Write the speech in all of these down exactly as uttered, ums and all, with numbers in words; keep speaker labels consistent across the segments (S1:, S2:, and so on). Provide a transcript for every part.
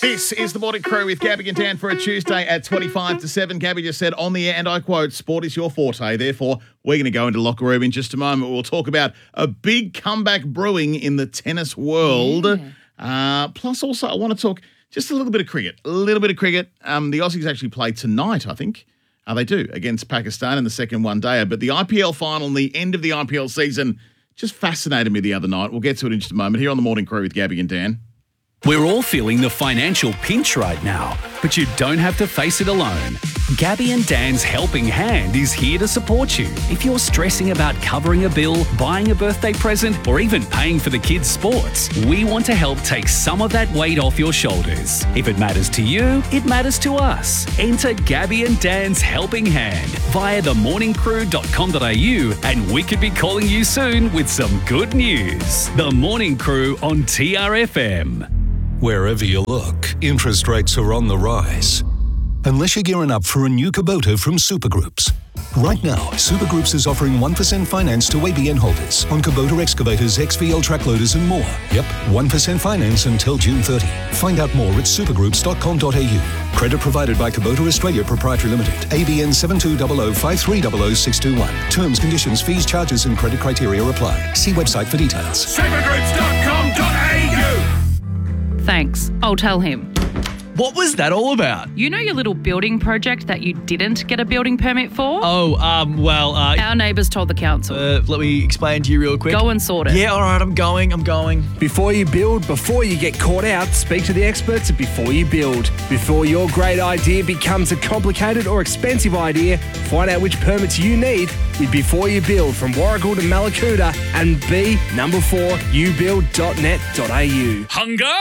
S1: This is the Morning Crew with Gabby and Dan for a Tuesday at twenty-five to seven. Gabby just said on the air, and I quote, sport is your forte. Therefore, we're going to go into locker room in just a moment. We'll talk about a big comeback brewing in the tennis world. Yeah. Uh, plus, also, I want to talk just a little bit of cricket. A little bit of cricket. Um, the Aussies actually play tonight, I think. Uh, they do, against Pakistan in the second one-dayer. But the I P L final and the end of the I P L season just fascinated me the other night. We'll get to it in just a moment. Here on the Morning Crew with Gabby and Dan.
S2: We're all feeling the financial pinch right now, but you don't have to face it alone. Gabby and Dan's helping hand is here to support you. If you're stressing about covering a bill, buying a birthday present, or even paying for the kids' sports, we want to help take some of that weight off your shoulders. If it matters to you, it matters to us. Enter Gabby and Dan's helping hand via the morning crew dot com dot a u and we could be calling you soon with some good news. The Morning Crew on T R F M.
S3: Wherever you look, interest rates are on the rise. Unless you're gearing up for a new Kubota from Supergroups. Right now, Supergroups is offering one percent finance to A B N holders on Kubota excavators, X V L track loaders and more. Yep, one percent finance until June thirtieth. Find out more at supergroups dot com dot a u. Credit provided by Kubota Australia Proprietary Limited. A B N seven two zero zero five three zero zero six two one. Terms, conditions, fees, charges and credit criteria apply. See website for details.
S4: supergroups dot com dot a u.
S5: Thanks. I'll tell him.
S6: What was that all about?
S5: You know your little building project that you didn't get a building permit for?
S6: Oh, um, well, uh...
S5: Our neighbours told the council.
S6: Uh, let me explain to you real quick.
S5: Go and sort it.
S6: Yeah, all right, I'm going, I'm going.
S7: Before you build, before you get caught out, speak to the experts at Before You Build. Before your great idea becomes a complicated or expensive idea, find out which permits you need with Before You Build from Warragul to Mallacoota and B number four u build dot net dot a u.
S4: Hunger?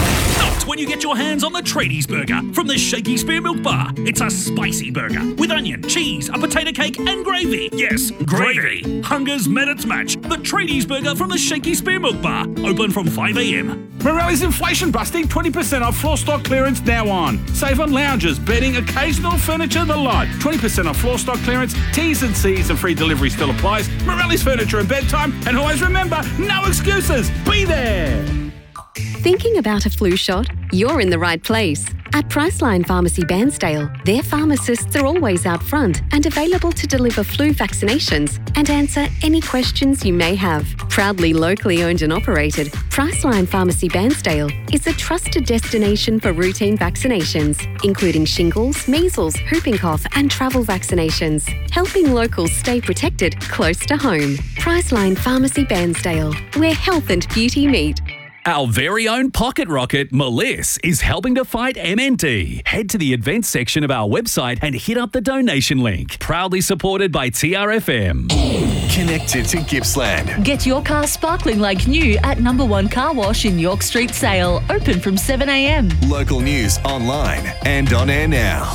S4: Not when you get your hands on the Tradies Burger from the Shaky Spear Milk Bar. It's a spicy burger with onion, cheese, a potato cake and gravy. Yes, gravy. Hunger's met its match. The Tradies Burger from the Shaky Spear Milk Bar. Open from five a.m.
S8: Morelli's inflation busting, twenty percent off floor stock clearance now on. Save on lounges, bedding, occasional furniture, the lot. twenty percent off floor stock clearance, T's and C's and free delivery still applies. Morelli's Furniture and Bedtime. And always remember, no excuses. Be there.
S9: Thinking about a flu shot? You're in the right place. At Priceline Pharmacy Bairnsdale, their pharmacists are always out front and available to deliver flu vaccinations and answer any questions you may have. Proudly locally owned and operated, Priceline Pharmacy Bairnsdale is a trusted destination for routine vaccinations, including shingles, measles, whooping cough and travel vaccinations, helping locals stay protected close to home. Priceline Pharmacy Bairnsdale, where health and beauty meet.
S2: Our very own pocket rocket, Meliss, is helping to fight M N D. Head to the events section of our website and hit up the donation link. Proudly supported by T R F M.
S3: Connected to Gippsland.
S10: Get your car sparkling like new at Number One Car Wash in York Street Sale. Open from seven a.m.
S3: Local news online and on air now.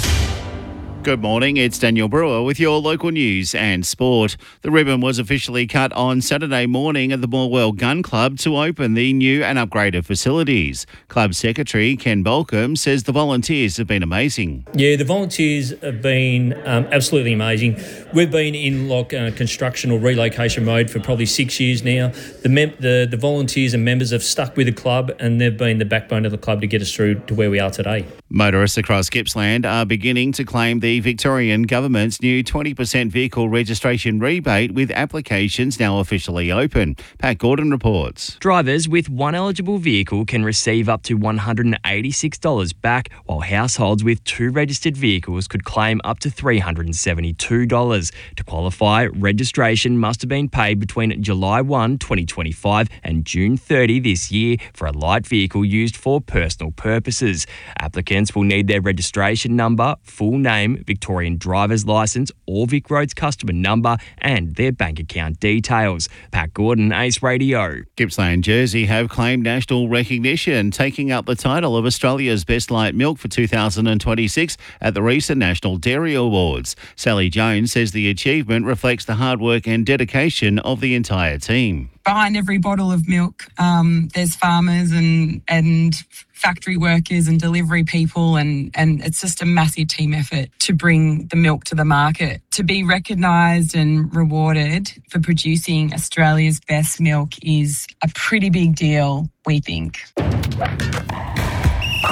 S11: Good morning, it's Daniel Brewer with your local news and sport. The ribbon was officially cut on Saturday morning at the Morwell Gun Club to open the new and upgraded facilities. Club Secretary Ken Balcombe says the volunteers have been amazing.
S12: Yeah, the volunteers have been um, absolutely amazing. We've been in like uh, construction or relocation mode for probably six years now. The, mem- the the volunteers and members have stuck with the club and they've been the backbone of the club to get us through to where we are today.
S11: Motorists across Gippsland are beginning to claim the Victorian Government's new twenty percent vehicle registration rebate with applications now officially open. Pat Gordon reports.
S13: Drivers with one eligible vehicle can receive up to one hundred eighty-six dollars back, while households with two registered vehicles could claim up to three hundred seventy-two dollars. To qualify, registration must have been paid between July first, twenty twenty-five and June thirtieth this year for a light vehicle used for personal purposes. Applicants will need their registration number, full name, Victorian driver's licence or VicRoads customer number and their bank account details. Pat Gordon, Ace Radio.
S11: Gippsland Jersey have claimed national recognition, taking up the title of Australia's Best Light Milk for two thousand twenty-six at the recent National Dairy Awards. Sally Jones says the achievement reflects the hard work and dedication of the entire team.
S14: Behind every bottle of milk, um, there's farmers and and factory workers and delivery people, and, and it's just a massive team effort to bring the milk to the market. To be recognised and rewarded for producing Australia's best milk is a pretty big deal, we think.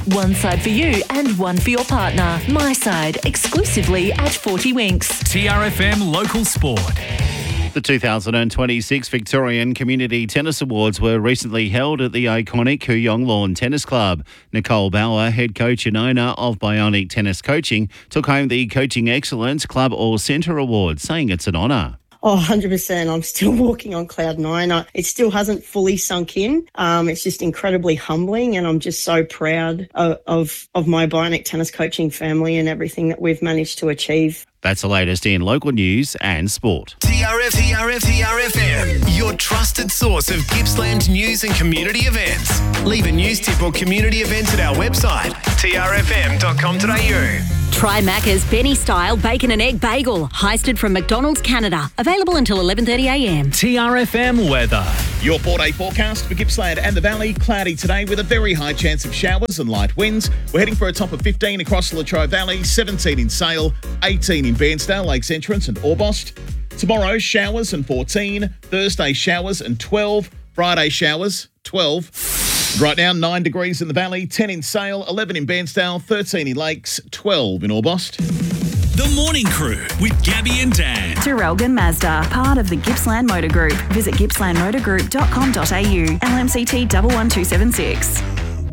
S10: One side for you and one for your partner. My Side, exclusively at forty Winks.
S2: T R F M Local Sport.
S11: The two thousand twenty-six Victorian Community Tennis Awards were recently held at the iconic Kooyong Lawn Tennis Club. Nicole Bauer, head coach and owner of Bionic Tennis Coaching, took home the Coaching Excellence Club All Centre Award, saying it's an honour.
S15: Oh, one hundred percent. I'm still walking on cloud nine. I, it still hasn't fully sunk in. Um, it's just incredibly humbling, and I'm just so proud of, of, of my Bionic Tennis Coaching family and everything that we've managed to achieve.
S11: That's the latest in local news and sport.
S16: T R F, T R F, T R F M, your trusted source of Gippsland news and community events. Leave a news tip or community event at our website, t r f m dot com dot a u.
S17: Try Macca's Benny-style bacon and egg bagel, heisted from McDonald's Canada. Available until eleven thirty a m.
S2: T R F M weather.
S1: Your four-day forecast for Gippsland and the Valley. Cloudy today with a very high chance of showers and light winds. We're heading for a top of fifteen across the Latrobe Valley, seventeen in Sale, eighteen in Bairnsdale, Lakes Entrance and Orbost. Tomorrow, showers and fourteen. Thursday, showers and twelve. Friday, showers, twelve. Right now, nine degrees in the Valley, ten in Sale, eleven in Bairnsdale, thirteen in Lakes, twelve in Orbost.
S4: The Morning Crew with Gabby and Dan.
S18: Terrelgan Mazda, part of the Gippsland Motor Group. Visit gippsland motor group dot com dot a u. L M C T one one two seven six.